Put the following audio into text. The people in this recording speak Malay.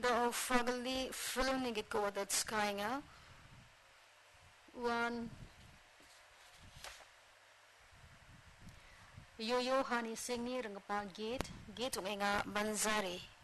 da fagali filming ko that skainga one yo hani singni rangpa gate unga banzari